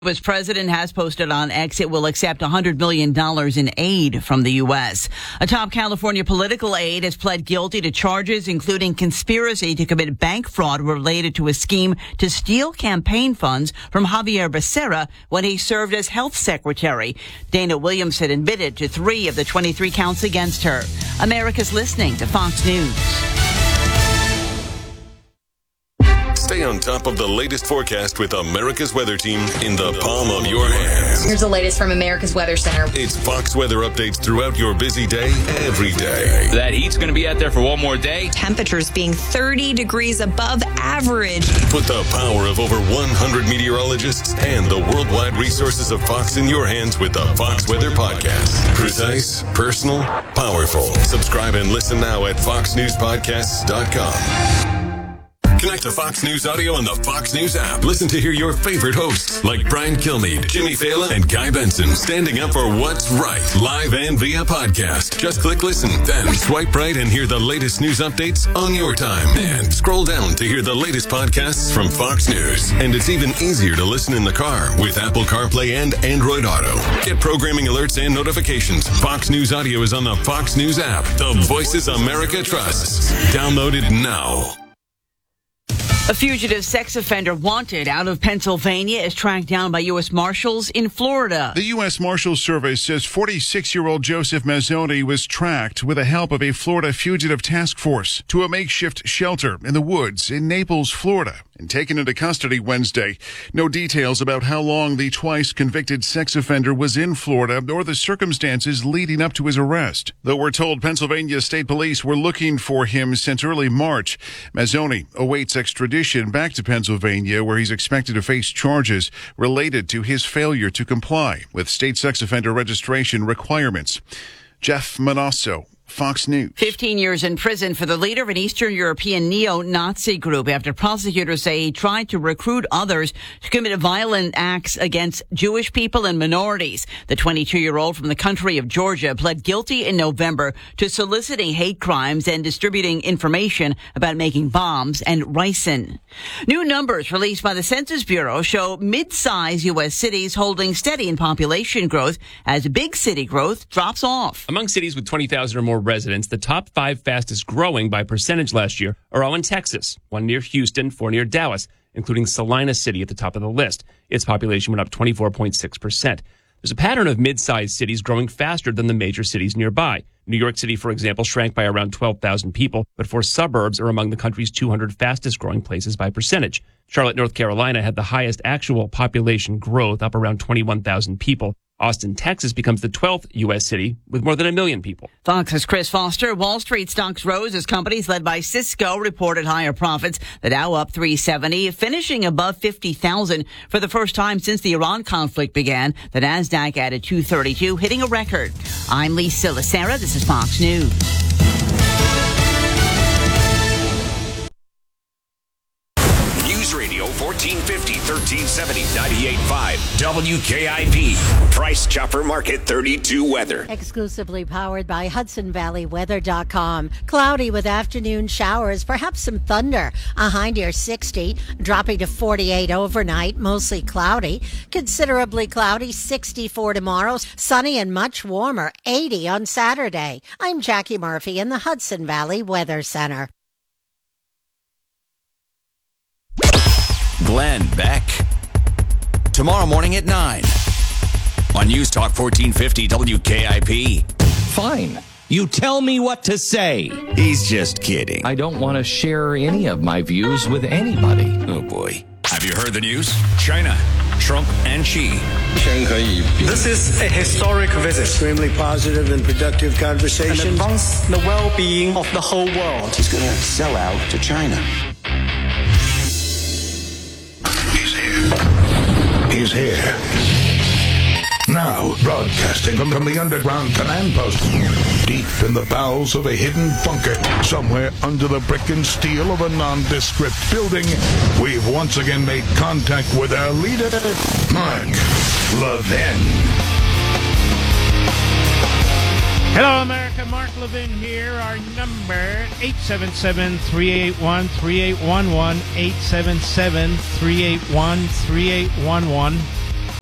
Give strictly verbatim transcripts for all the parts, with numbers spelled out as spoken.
Cuba's president has posted on X it will accept one hundred million dollars in aid from the U S. A top California political aide has pled guilty to charges including conspiracy to commit bank fraud related to a scheme to steal campaign funds from Javier Becerra when he served as health secretary. Dana Williamson admitted to three of the twenty-three counts against her. America's listening to Fox News. Stay on top of the latest forecast with America's Weather Team in the palm of your hands. Here's the latest from America's Weather Center. It's Fox weather updates throughout your busy day, every day. That heat's going to be out there for one more day. Temperatures being thirty degrees above average. Put the power of over one hundred meteorologists and the worldwide resources of Fox in your hands with the Fox Weather Podcast. Precise, personal, powerful. Subscribe and listen now at fox news podcasts dot com. Connect to Fox News Audio on the Fox News app. Listen to hear your favorite hosts like Brian Kilmeade, Jimmy Fallon, and Guy Benson standing up for what's right, live and via podcast. Just click listen, then swipe right and hear the latest news updates on your time. And scroll down to hear the latest podcasts from Fox News. And it's even easier to listen in the car with Apple CarPlay and Android Auto. Get programming alerts and notifications. Fox News Audio is on the Fox News app. The voices America trusts. Download it now. A fugitive sex offender wanted out of Pennsylvania is tracked down by U S Marshals in Florida. The U S Marshals Service says forty-six-year-old Joseph Mazzoni was tracked with the help of a Florida fugitive task force to a makeshift shelter in the woods in Naples, Florida, and taken into custody Wednesday. No details about how long the twice convicted sex offender was in Florida or the circumstances leading up to his arrest. Though we're told Pennsylvania State Police were looking for him since early March, Mazzoni awaits extradition back to Pennsylvania, where he's expected to face charges related to his failure to comply with state sex offender registration requirements. Jeff Manasso, Fox News. fifteen years in prison for the leader of an Eastern European neo-Nazi group after prosecutors say he tried to recruit others to commit violent acts against Jewish people and minorities. The twenty-two-year-old from the country of Georgia pled guilty in November to soliciting hate crimes and distributing information about making bombs and ricin. New numbers released by the Census Bureau show mid-size U S cities holding steady in population growth as big city growth drops off. Among cities with twenty thousand or more residents, the top five fastest growing by percentage last year are all in Texas, one near Houston, four near Dallas, including Salina City at the top of the list. Its population went up twenty-four point six percent. There's a pattern of mid-sized cities growing faster than the major cities nearby. New York City, for example, shrank by around twelve thousand people, but four suburbs are among the country's two hundred fastest growing places by percentage. Charlotte, North Carolina had the highest actual population growth, up around twenty-one thousand people. Austin, Texas becomes the twelfth U S city with more than a million people. Fox's Chris Foster. Wall Street stocks rose as companies led by Cisco reported higher profits. The Dow up three seventy, finishing above fifty thousand for the first time since the Iran conflict began. The Nasdaq added two thirty-two, hitting a record. I'm Lisa Lacera. This is Fox News. Radio fourteen fifty, thirteen seventy, ninety-eight point five W K I P. Price Chopper Market thirty-two weather. Exclusively powered by Hudson Valley Weather dot com. Cloudy with afternoon showers, perhaps some thunder. A high near sixty, dropping to forty-eight overnight, mostly cloudy. Considerably cloudy, sixty-four tomorrow. Sunny and much warmer, eighty on Saturday. I'm Jackie Murphy in the Hudson Valley Weather Center. Glenn Beck. Tomorrow morning at nine on News Talk fourteen fifty W K I P. Fine. You tell me what to say. He's just kidding. I don't want to share any of my views with anybody. Oh, boy. Have you heard the news? China, Trump, and Xi. This is a historic visit. Extremely positive and productive conversation. And advance the well-being of the whole world. He's going to sell out to China. He's here. Now, broadcasting from, from the underground command post, deep in the bowels of a hidden bunker, somewhere under the brick and steel of a nondescript building, we've once again made contact with our leader, Mark Levin. Hello, America. Mark Levin here. Our number, eight seven seven, three eight one, three eight one one, eight seven seven, three eight one, three eight one one.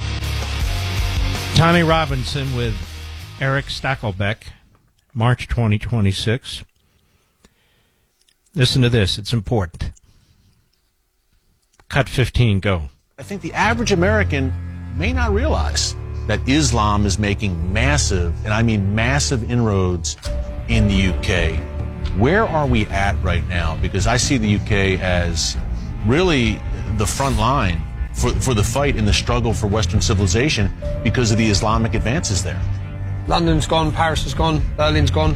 Tommy Robinson with Eric Stakelbeck, March twenty twenty-six. Listen to this. It's important. Cut fifteen, go. I think the average American may not realize that Islam is making massive, and I mean massive, inroads in the U K. Where are we at right now? Because I see the U K as really the front line for, for the fight in the struggle for Western civilization because of the Islamic advances there. London's gone, Paris is gone, Berlin's gone.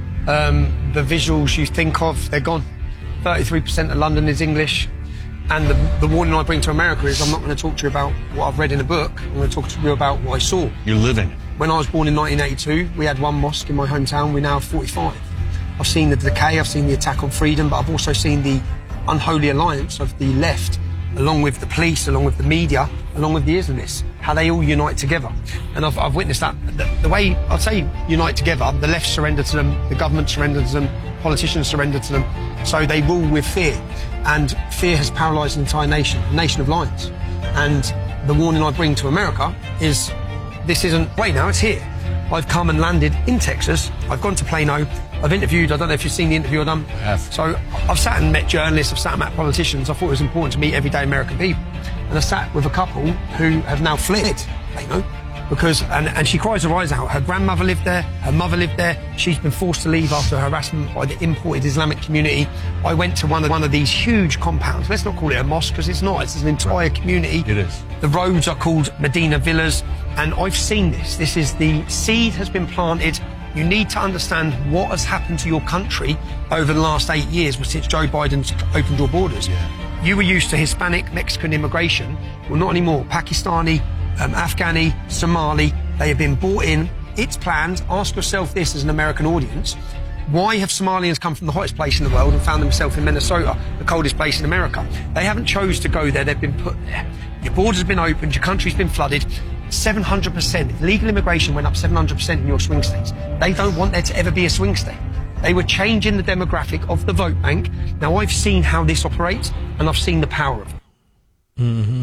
Um, the visuals you think of, they're gone. thirty-three percent of London is English. And the, the warning I bring to America is I'm not going to talk to you about what I've read in a book. I'm going to talk to you about what I saw. You're living it. When I was born in nineteen eighty-two, we had one mosque in my hometown. We now have forty-five. I've seen the decay, I've seen the attack on freedom, but I've also seen the unholy alliance of the left, along with the police, along with the media, along with the Islamists, how they all unite together. And I've, I've witnessed that. The, the way, I'd say unite together, the left surrender to them, the government surrender to them, politicians surrender to them. So they rule with fear. And fear has paralysed an entire nation, a nation of lions. And the warning I bring to America is this isn't, wait now, it's here. I've come and landed in Texas. I've gone to Plano. I've interviewed, I don't know if you've seen the interview I've done. I have. So I've sat and met journalists, I've sat and met politicians. I thought it was important to meet everyday American people. And I sat with a couple who have now fled Plano. Because, and, and she cries her eyes out. Her grandmother lived there, her mother lived there. She's been forced to leave after harassment by the imported Islamic community. I went to one of, one of these huge compounds. Let's not call it a mosque, because it's not. It's an entire community. It is. The roads are called Medina Villas. And I've seen this. This is the seed has been planted. You need to understand what has happened to your country over the last eight years since Joe Biden's opened your borders. Yeah. You were used to Hispanic, Mexican immigration. Well, not anymore. Pakistani, Um, Afghani, Somali, they have been brought in. It's planned. Ask yourself this as an American audience. Why have Somalians come from the hottest place in the world and found themselves in Minnesota, the coldest place in America? They haven't chose to go there. They've been put there. Your borders have been opened. Your country's been flooded. seven hundred percent. Legal immigration went up seven hundred percent in your swing states. They don't want there to ever be a swing state. They were changing the demographic of the vote bank. Now, I've seen how this operates, and I've seen the power of it. Mm-hmm.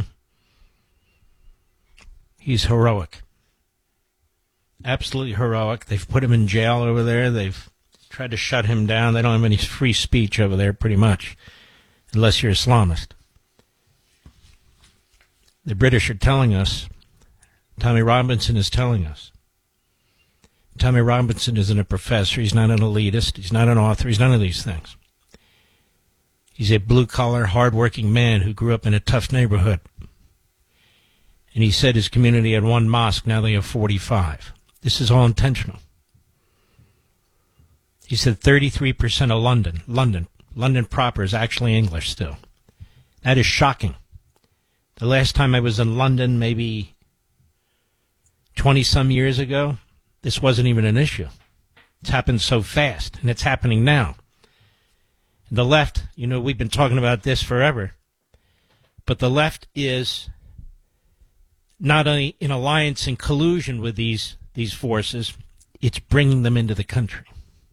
He's heroic. Absolutely heroic. They've put him in jail over there. They've tried to shut him down. They don't have any free speech over there, pretty much, unless you're Islamist. The British are telling us, Tommy Robinson is telling us. Tommy Robinson isn't a professor. He's not an elitist. He's not an author. He's none of these things. He's a blue-collar, hard-working man who grew up in a tough neighborhood. And he said his community had one mosque, now they have forty-five. This is all intentional. He said thirty-three percent of London, London, London proper is actually English still. That is shocking. The last time I was in London, maybe twenty-some years ago, this wasn't even an issue. It's happened so fast, and it's happening now. The left, you know, we've been talking about this forever, but the left is not only in alliance and collusion with these these forces, it's bringing them into the country.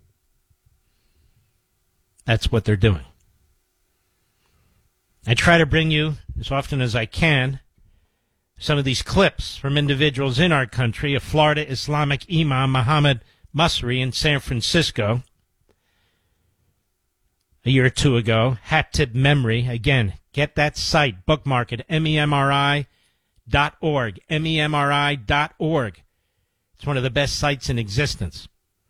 That's what they're doing. I try to bring you, as often as I can, some of these clips from individuals in our country. A Florida Islamic Imam, Muhammad Masri, in San Francisco, a year or two ago. Hatib Memory. Again, get that site, bookmark it, M E M R I dot org, M E M R I dot org. It's one of the best sites in existence.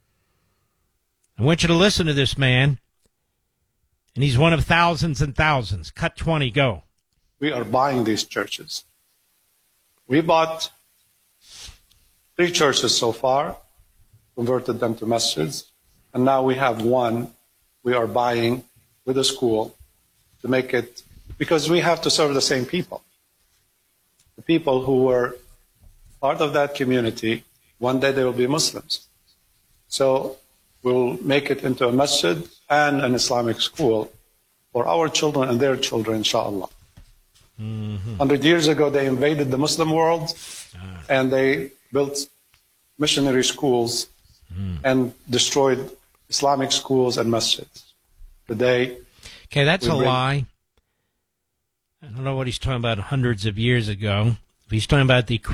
I want you to listen to this man, and he's one of thousands and thousands. Cut twenty, go. We are buying these churches. We bought three churches so far, converted them to masjids, and now we have one we are buying with a school to make it, because we have to serve the same people. The people who were part of that community, one day they will be Muslims. So we'll make it into a masjid and an Islamic school for our children and their children, inshallah. Mm-hmm. Hundred years ago, they invaded the Muslim world, ah. and they built missionary schools mm. and destroyed Islamic schools and masjids. Today, okay, that's a bring- lie. I don't know what he's talking about hundreds of years ago. He's talking about the